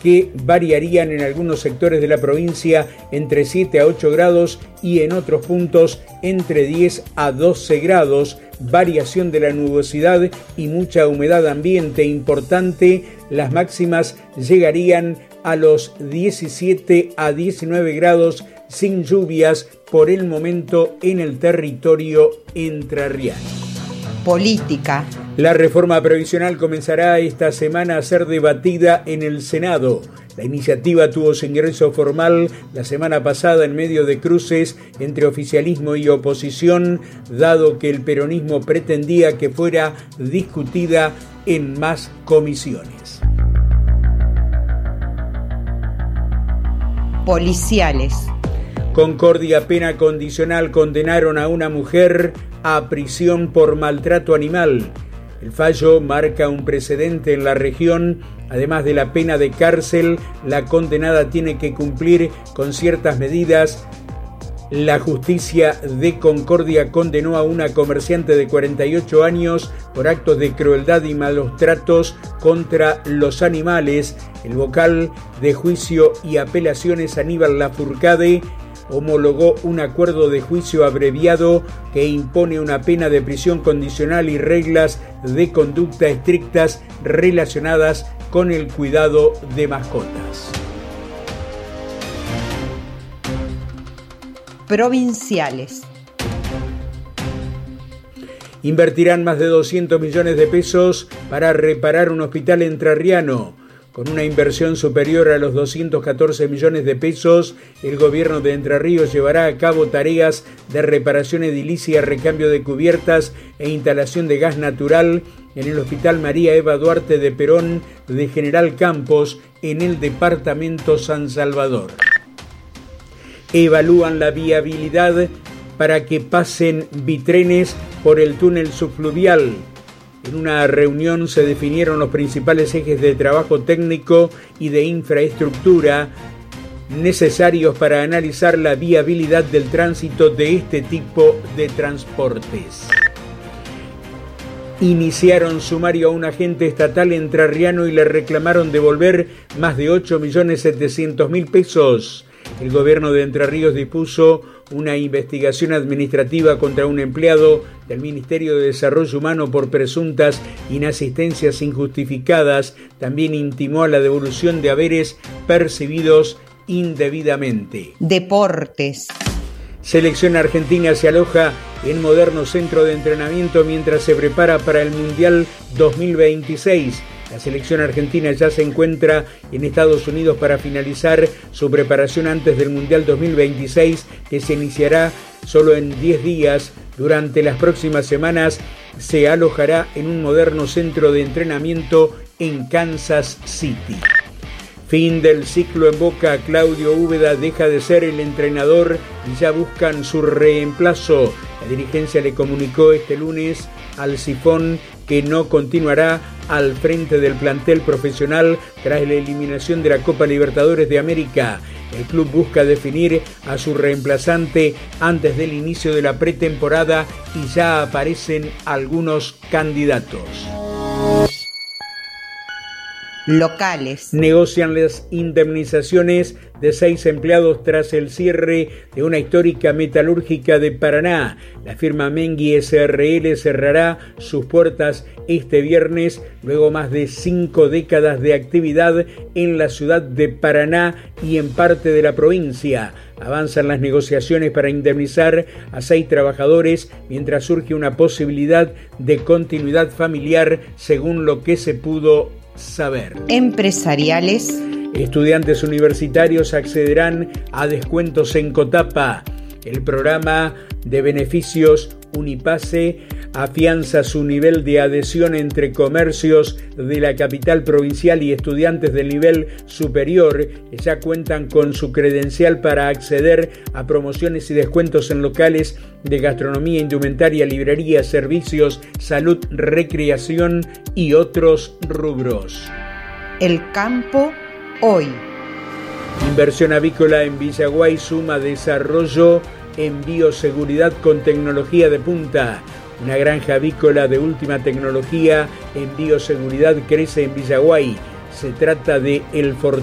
que variarían en algunos sectores de la provincia entre 7 a 8 grados y en otros puntos entre 10 a 12 grados, variación de la nubosidad y mucha humedad ambiente importante. Las máximas llegarían a los 17 a 19 grados sin lluvias por el momento en el territorio entrerriano. Política. La reforma previsional comenzará esta semana a ser debatida en el Senado. La iniciativa tuvo su ingreso formal la semana pasada en medio de cruces entre oficialismo y oposición, dado que el peronismo pretendía que fuera discutida en más comisiones. Policiales. Concordia, pena condicional, condenaron a una mujer a prisión por maltrato animal. El fallo marca un precedente en la región. Además de la pena de cárcel, la condenada tiene que cumplir con ciertas medidas. La justicia de Concordia condenó a una comerciante de 48 años por actos de crueldad y malos tratos contra los animales. El vocal de juicio y apelaciones, Aníbal Lafourcade, homologó un acuerdo de juicio abreviado que impone una pena de prisión condicional y reglas de conducta estrictas relacionadas con el cuidado de mascotas. Provinciales. Invertirán más de 200 millones de pesos para reparar un hospital entrerriano. Con una inversión superior a los 214 millones de pesos, el gobierno de Entre Ríos llevará a cabo tareas de reparación edilicia, recambio de cubiertas e instalación de gas natural en el Hospital María Eva Duarte de Perón de General Campos, en el departamento San Salvador. Evalúan la viabilidad para que pasen bitrenes por el túnel subfluvial. En una reunión se definieron los principales ejes de trabajo técnico y de infraestructura necesarios para analizar la viabilidad del tránsito de este tipo de transportes. Iniciaron sumario a un agente estatal entrerriano y le reclamaron devolver más de 8.700.000 pesos. El gobierno de Entre Ríos dispuso una investigación administrativa contra un empleado del Ministerio de Desarrollo Humano por presuntas inasistencias injustificadas. También intimó a la devolución de haberes percibidos indebidamente. Deportes. Selección argentina se aloja en moderno centro de entrenamiento mientras se prepara para el Mundial 2026. La selección argentina ya se encuentra en Estados Unidos para finalizar su preparación antes del Mundial 2026, que se iniciará solo en 10 días. Durante las próximas semanas se alojará en un moderno centro de entrenamiento en Kansas City. Fin del ciclo en Boca. Claudio Úbeda deja de ser el entrenador y ya buscan su reemplazo. La dirigencia le comunicó este lunes al Sifón que no continuará al frente del plantel profesional tras la eliminación de la Copa Libertadores de América. El club busca definir a su reemplazante antes del inicio de la pretemporada y ya aparecen algunos candidatos. Locales. Negocian las indemnizaciones de 6 empleados tras el cierre de una histórica metalúrgica de Paraná. La firma Mengui SRL cerrará sus puertas este viernes, luego más de 5 décadas de actividad en la ciudad de Paraná y en parte de la provincia. Avanzan las negociaciones para indemnizar a 6 trabajadores mientras surge una posibilidad de continuidad familiar, según lo que se pudo saber. Empresariales. Estudiantes universitarios accederán a descuentos en Cotapa. El programa de beneficios Unipase afianza su nivel de adhesión entre comercios de la capital provincial y estudiantes del nivel superior que ya cuentan con su credencial para acceder a promociones y descuentos en locales de gastronomía, indumentaria, librería, servicios, salud, recreación y otros rubros. El campo hoy. Inversión avícola en Villaguay suma desarrollo en bioseguridad con tecnología de punta. Una granja avícola de última tecnología en bioseguridad crece en Villaguay. Se trata de El Fortín.